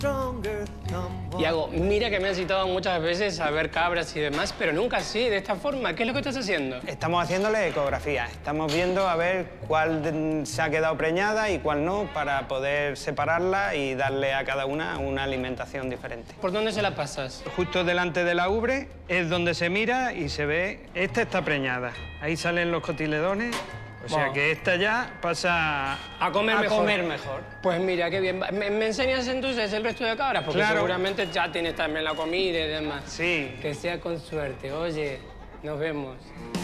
Iago, mira que me has citado muchas veces a ver cabras y demás, pero nunca así, de esta forma. ¿Qué es lo que estás haciendo? Estamos haciéndole ecografía. Estamos viendo a ver cuál se ha quedado preñada y cuál no, para poder separarla y darle a cada una alimentación diferente. ¿Por dónde se la pasas? Justo delante de la ubre es donde se mira y se ve, esta está preñada. Ahí salen los cotiledones, o sea que esta ya pasa a comer mejor. Pues mira, qué bien. ¿Me enseñas entonces el resto de cabras? Porque claro, seguramente ya tienes también la comida y demás. Sí. Que sea con suerte. Oye, nos vemos.